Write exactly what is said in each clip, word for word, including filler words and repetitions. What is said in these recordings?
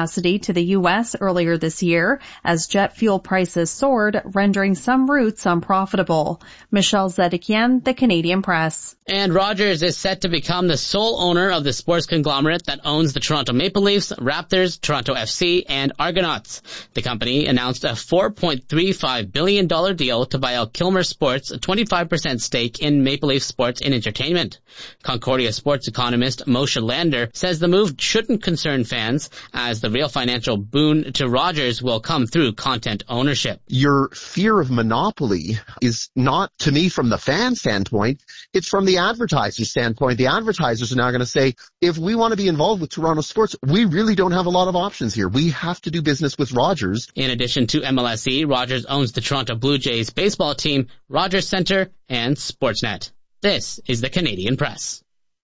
capacity to the U S earlier this year as jet fuel prices soared, rendering some routes unprofitable. Michelle Zedekian, The Canadian Press. And Rogers is set to become the sole owner of the sports conglomerate that owns the Toronto Maple Leafs, Raptors, Toronto F C, and Argonauts. The company announced a four point three five billion dollars deal to buy out Kilmer Sports' twenty-five percent stake in Maple Leaf Sports and Entertainment. Concordia sports economist Moshe Lander says the move shouldn't concern fans, as the real financial boon to Rogers will come through content ownership. Your fear of monopoly is not, to me, from the fan standpoint, it's from the advertiser standpoint. The advertisers are now going to say, if we want to be involved with Toronto sports, we really don't have a lot of options here. We have to do business with Rogers. In addition to M L S E, Rogers owns the Toronto Blue Jays baseball team, Rogers Centre, and Sportsnet. This is the Canadian Press.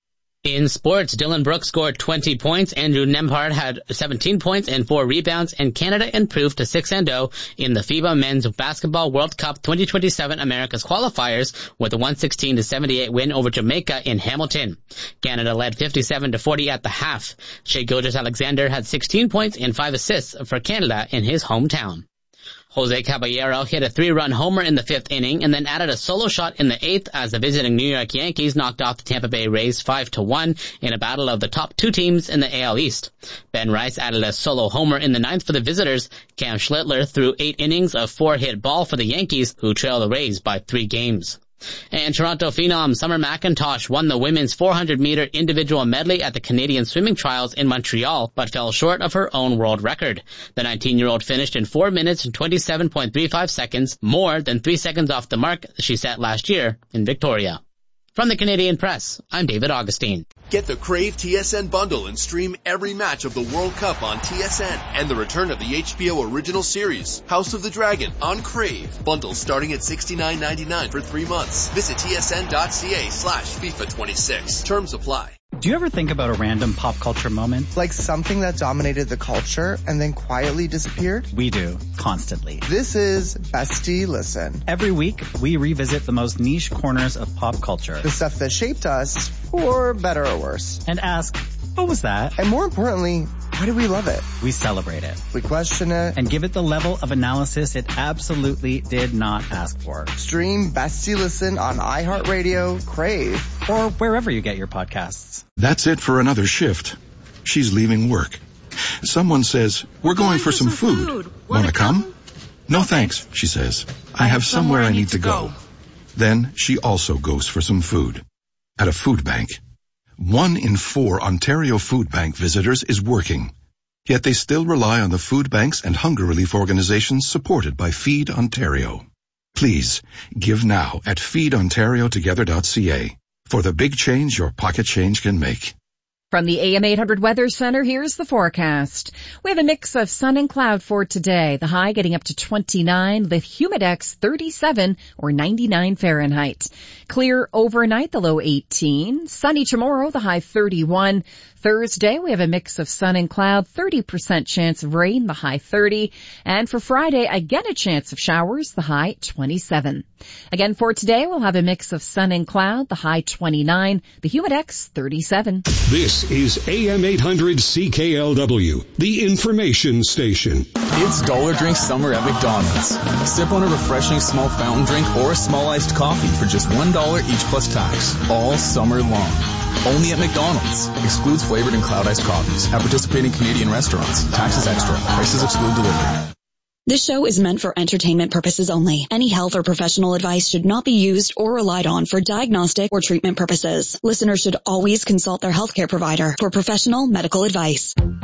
In sports, Dylan Brooks scored twenty points, Andrew Nembhard had seventeen points and four rebounds, and Canada improved to six and oh in the FIBA Men's Basketball World Cup twenty twenty-seven Americas qualifiers with a one sixteen to seventy-eight win over Jamaica in Hamilton. Canada led fifty-seven to forty at the half. Shai Gilgeous-Alexander had sixteen points and five assists for Canada in his hometown. Jose Caballero hit a three-run homer in the fifth inning and then added a solo shot in the eighth as the visiting New York Yankees knocked off the Tampa Bay Rays five to one in a battle of the top two teams in the A L East. Ben Rice added a solo homer in the ninth for the visitors. Cam Schlittler threw eight innings of four-hit ball for the Yankees, who trailed the Rays by three games. And Toronto phenom Summer McIntosh won the women's four hundred meter individual medley at the Canadian Swimming Trials in Montreal, but fell short of her own world record. The nineteen-year-old finished in four minutes and twenty-seven point three five seconds, more than three seconds off the mark she set last year in Victoria. From the Canadian Press, I'm David Augustine. Get the Crave T S N bundle and stream every match of the World Cup on T S N and the return of the H B O original series, House of the Dragon, on Crave. Bundle starting at sixty-nine ninety-nine for three months. Visit tsn.ca slash FIFA twenty-six. Terms apply. Do you ever think about a random pop culture moment? Like something that dominated the culture and then quietly disappeared? We do, constantly. This is Bestie Listen. Every week, we revisit the most niche corners of pop culture. The stuff that shaped us, for better or worse. And ask, what was that? And more importantly, why do we love it? We celebrate it. We question it. And give it the level of analysis it absolutely did not ask for. Stream Bestie Listen on iHeartRadio, Crave, or wherever you get your podcasts. That's it for another shift. She's leaving work. Someone says, we're going, going for, for some, some food. food. Want to come? come? No thanks, she says. I, I have somewhere, somewhere I need to go. go. Then she also goes for some food. At a food bank. One in four Ontario Food Bank visitors is working. Yet they still rely on the food banks and hunger relief organizations supported by Feed Ontario. Please, give now at feed ontario together dot c a for the big change your pocket change can make. From the A M eight hundred Weather Center, here's the forecast. We have a mix of sun and cloud for today. The high getting up to twenty-nine, the humidex thirty-seven or ninety-nine Fahrenheit. Clear overnight, the low eighteen. Sunny tomorrow, the high thirty-one. Thursday, we have a mix of sun and cloud, thirty percent chance of rain, the high thirty. And for Friday, again a chance of showers, the high twenty-seven. Again for today, we'll have a mix of sun and cloud, the high twenty-nine, the humidex thirty-seven. This is A M eight hundred C K L W, the information station. It's Dollar Drink Summer at McDonald's. Sip on a refreshing small fountain drink or a small iced coffee for just one dollar each plus tax, all summer long. Only at McDonald's. Excludes flavored and cloud iced coffees at participating Canadian restaurants. Taxes extra. Prices exclude delivery. This show is meant for entertainment purposes only. Any health or professional advice should not be used or relied on for diagnostic or treatment purposes. Listeners should always consult their healthcare provider for professional medical advice.